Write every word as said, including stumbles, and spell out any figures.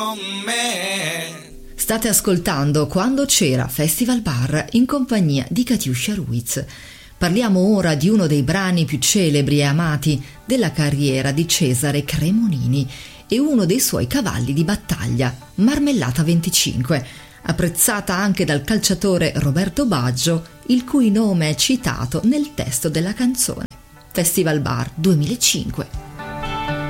con me. State ascoltando Quando c'era Festival Bar in compagnia di Katiuscia Ruiz. Parliamo ora di uno dei brani più celebri e amati della carriera di Cesare Cremonini e uno dei suoi cavalli di battaglia, Marmellata venticinque, apprezzata anche dal calciatore Roberto Baggio, il cui nome è citato nel testo della canzone. Festival Bar duemilacinque.